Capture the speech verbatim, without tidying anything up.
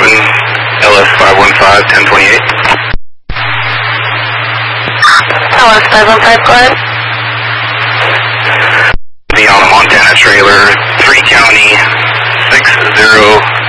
seven, L S five one five, ten twenty-eight. L S five one five, go ahead. The on a Montana trailer, three county, six zero